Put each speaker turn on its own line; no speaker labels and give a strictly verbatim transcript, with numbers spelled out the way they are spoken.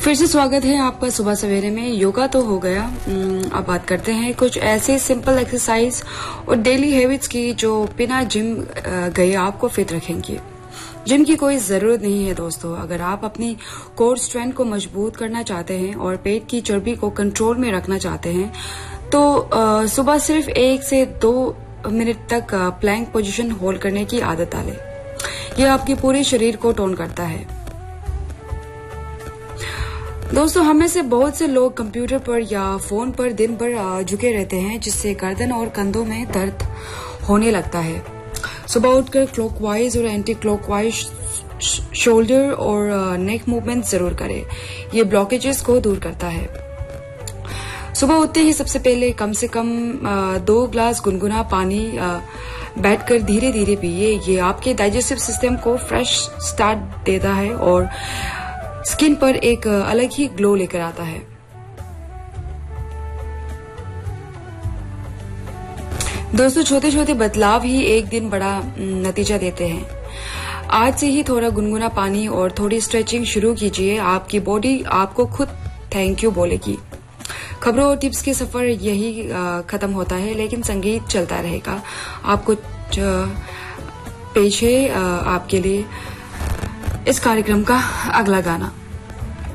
फिर से स्वागत है आपका सुबह सवेरे में। योगा तो हो गया, अब बात करते हैं कुछ ऐसे सिंपल एक्सरसाइज और डेली हैबिट्स की जो बिना जिम गए आपको फिट रखेंगे। जिम की कोई जरूरत नहीं है दोस्तों। अगर आप अपनी कोर स्ट्रेंथ को मजबूत करना चाहते हैं और पेट की चर्बी को कंट्रोल में रखना चाहते हैं तो आ, सुबह सिर्फ एक से दो मिनट तक प्लैंक पोजीशन होल्ड करने की आदत डालें। यह आपके पूरे शरीर को टोन करता है। दोस्तों, हमें से बहुत से लोग कंप्यूटर पर या फोन पर दिन भर झुके रहते हैं, जिससे गर्दन और कंधों में दर्द होने लगता है। सुबह उठकर क्लॉकवाइज और एंटी क्लॉकवाइज शोल्डर और नेक मूवमेंट जरूर करें। ये ब्लॉकेजेस को दूर करता है। सुबह उठते ही सबसे पहले कम से कम दो ग्लास गुनगुना पानी बैठकर धीरे धीरे पिए। ये आपके डाइजेस्टिव सिस्टम को फ्रेश स्टार्ट देता है और स्किन पर एक अलग ही ग्लो लेकर आता है। दोस्तों, छोटे छोटे बदलाव ही एक दिन बड़ा नतीजा देते हैं। आज से ही थोड़ा गुनगुना पानी और थोड़ी स्ट्रेचिंग शुरू कीजिए। आपकी बॉडी आपको खुद थैंक यू बोलेगी। खबरों और टिप्स के सफर यही खत्म होता है, लेकिन संगीत चलता रहेगा। आपको पेश है आपके लिए इस कार्यक्रम का अगला गाना।